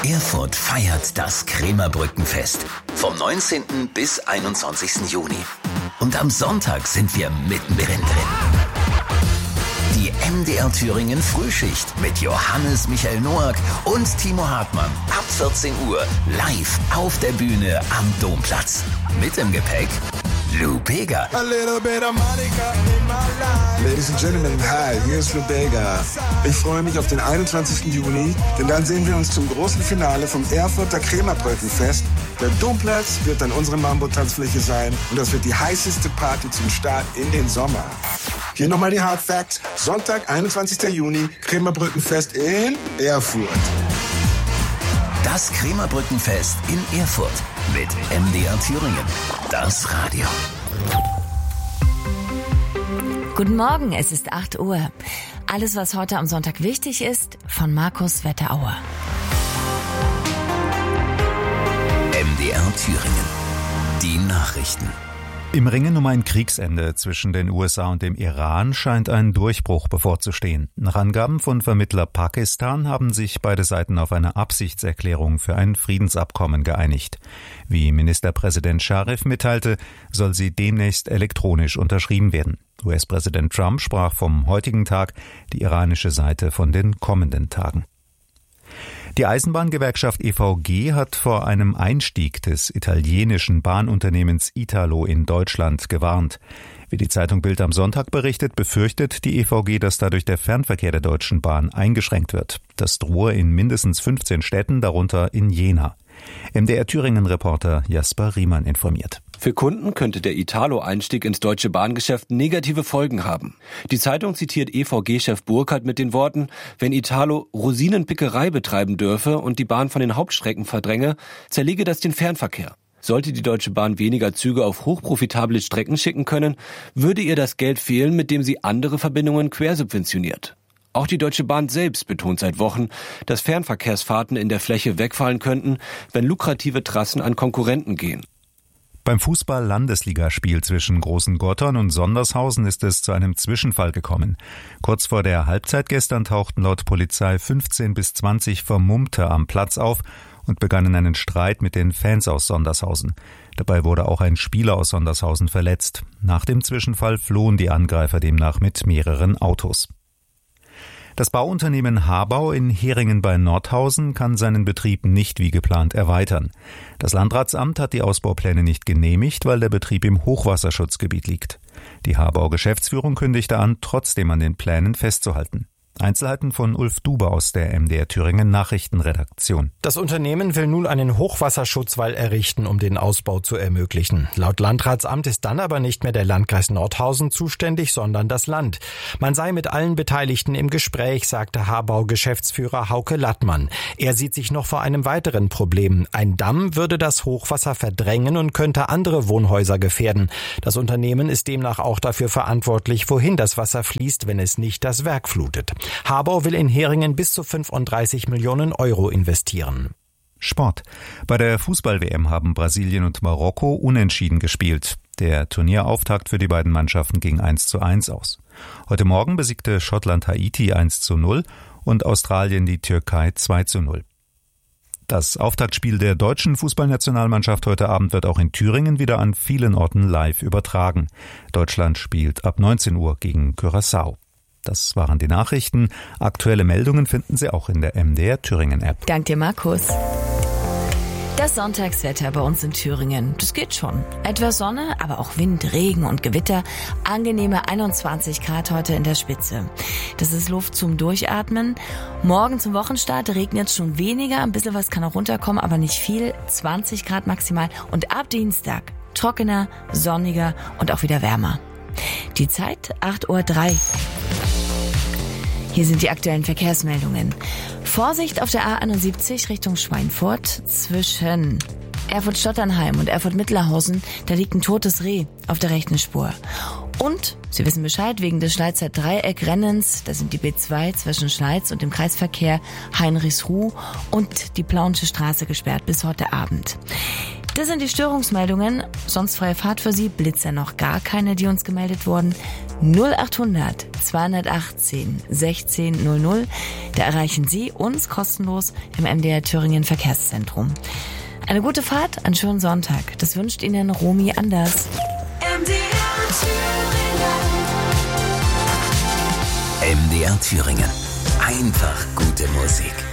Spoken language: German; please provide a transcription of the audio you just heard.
Erfurt feiert das Krämerbrückenfest vom 19. bis 21. Juni. Und am Sonntag sind wir mittendrin drin. Die MDR Thüringen Frühschicht mit Johannes Michael Noack und Timo Hartmann ab 14 Uhr live auf der Bühne am Domplatz. Mit im Gepäck Lou Bega. Ladies and Gentlemen, hi, hier ist Lou Bega. Ich freue mich auf den 21. Juni, denn dann sehen wir uns zum großen Finale vom Erfurter Krämerbrückenfest. Der Domplatz wird dann unsere Mambo-Tanzfläche sein und das wird die heißeste Party zum Start in den Sommer. Hier nochmal die Hard Facts. Sonntag, 21. Juni, Krämerbrückenfest in Erfurt. Das Krämerbrückenfest in Erfurt mit MDR Thüringen. Das Radio. Guten Morgen, es ist 8 Uhr. Alles, was heute am Sonntag wichtig ist, von Markus Wetterauer. MDR Thüringen. Die Nachrichten. Im Ringen um ein Kriegsende zwischen den USA und dem Iran scheint ein Durchbruch bevorzustehen. Nach Angaben von Vermittler Pakistan haben sich beide Seiten auf eine Absichtserklärung für ein Friedensabkommen geeinigt. Wie Ministerpräsident Scharif mitteilte, soll sie demnächst elektronisch unterschrieben werden. US-Präsident Trump sprach vom heutigen Tag, die iranische Seite von den kommenden Tagen. Die Eisenbahngewerkschaft EVG hat vor einem Einstieg des italienischen Bahnunternehmens Italo in Deutschland gewarnt. Wie die Zeitung Bild am Sonntag berichtet, befürchtet die EVG, dass dadurch der Fernverkehr der Deutschen Bahn eingeschränkt wird. Das drohe in mindestens 15 Städten, darunter in Jena. MDR Thüringen-Reporter Jasper Riemann informiert. Für Kunden könnte der Italo-Einstieg ins deutsche Bahngeschäft negative Folgen haben. Die Zeitung zitiert EVG-Chef Burkhardt mit den Worten: Wenn Italo Rosinenpickerei betreiben dürfe und die Bahn von den Hauptstrecken verdränge, zerlege das den Fernverkehr. Sollte die Deutsche Bahn weniger Züge auf hochprofitable Strecken schicken können, würde ihr das Geld fehlen, mit dem sie andere Verbindungen quersubventioniert. Auch die Deutsche Bahn selbst betont seit Wochen, dass Fernverkehrsfahrten in der Fläche wegfallen könnten, wenn lukrative Trassen an Konkurrenten gehen. Beim Fußball-Landesligaspiel zwischen Großengottern und Sondershausen ist es zu einem Zwischenfall gekommen. Kurz vor der Halbzeit gestern tauchten laut Polizei 15 bis 20 Vermummte am Platz auf und begannen einen Streit mit den Fans aus Sondershausen. Dabei wurde auch ein Spieler aus Sondershausen verletzt. Nach dem Zwischenfall flohen die Angreifer demnach mit mehreren Autos. Das Bauunternehmen Habau in Heringen bei Nordhausen kann seinen Betrieb nicht wie geplant erweitern. Das Landratsamt hat die Ausbaupläne nicht genehmigt, weil der Betrieb im Hochwasserschutzgebiet liegt. Die Habau-Geschäftsführung kündigte an, trotzdem an den Plänen festzuhalten. Einzelheiten von Ulf Dube aus der MDR Thüringen Nachrichtenredaktion. Das Unternehmen will nun einen Hochwasserschutzwall errichten, um den Ausbau zu ermöglichen. Laut Landratsamt ist dann aber nicht mehr der Landkreis Nordhausen zuständig, sondern das Land. Man sei mit allen Beteiligten im Gespräch, sagte Habau-Geschäftsführer Hauke Lattmann. Er sieht sich noch vor einem weiteren Problem. Ein Damm würde das Hochwasser verdrängen und könnte andere Wohnhäuser gefährden. Das Unternehmen ist demnach auch dafür verantwortlich, wohin das Wasser fließt, wenn es nicht das Werk flutet. Habau will in Heringen bis zu 35 Millionen Euro investieren. Sport. Bei der Fußball-WM haben Brasilien und Marokko unentschieden gespielt. Der Turnierauftakt für die beiden Mannschaften ging 1:1 aus. Heute Morgen besiegte Schottland Haiti 1:0 und Australien die Türkei 2:0. Das Auftaktspiel der deutschen Fußballnationalmannschaft heute Abend wird auch in Thüringen wieder an vielen Orten live übertragen. Deutschland spielt ab 19 Uhr gegen Curaçao. Das waren die Nachrichten. Aktuelle Meldungen finden Sie auch in der MDR Thüringen App. Dank dir, Markus. Das Sonntagswetter bei uns in Thüringen, das geht schon. Etwas Sonne, aber auch Wind, Regen und Gewitter. Angenehme 21 Grad heute in der Spitze. Das ist Luft zum Durchatmen. Morgen zum Wochenstart regnet es schon weniger. Ein bisschen was kann auch runterkommen, aber nicht viel. 20 Grad maximal. Und ab Dienstag trockener, sonniger und auch wieder wärmer. Die Zeit 8:03 Uhr. Hier sind die aktuellen Verkehrsmeldungen. Vorsicht auf der A71 Richtung Schweinfurt zwischen Erfurt-Stotternheim und Erfurt-Mittlerhausen. Da liegt ein totes Reh auf der rechten Spur. Und, Sie wissen Bescheid, wegen des Schleizer Dreieckrennens, da sind die B2 zwischen Schleiz und dem Kreisverkehr Heinrichsruh und die Plauensche Straße gesperrt bis heute Abend. Das sind die Störungsmeldungen. Sonst freie Fahrt für Sie. Blitzer noch gar keine, die uns gemeldet wurden. 0800 218 1600. Da erreichen Sie uns kostenlos im MDR Thüringen Verkehrszentrum. Eine gute Fahrt, einen schönen Sonntag. Das wünscht Ihnen Romy Anders. MDR Thüringen. Einfach gute Musik.